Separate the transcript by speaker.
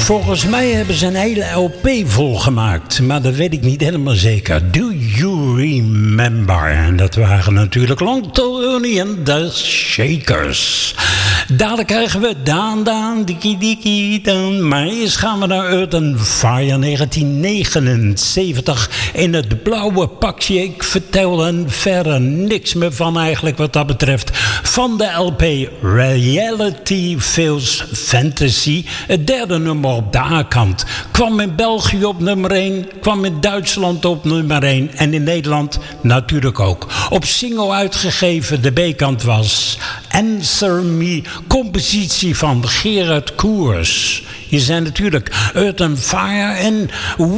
Speaker 1: Volgens mij hebben ze een hele LP volgemaakt. Maar dat weet ik niet helemaal zeker. Do You Remember? En dat waren natuurlijk Long Tony en The Shakers. Dadelijk krijgen we Daan, Dikkie Dikkie Dan. Maar eerst gaan we naar Earth and Fire 1979. In het blauwe pakje. Ik vertel er verder niks meer van eigenlijk wat dat betreft. Van de LP Reality Feels Fantasy. Het derde nummer op de A-kant. Kwam in België op nummer 1. Kwam in Duitsland op nummer 1. En in Nederland natuurlijk ook. Op single uitgegeven. De B-kant was Answer Me. Compositie van Gerard Koers. Je zijn natuurlijk Earth and Fire en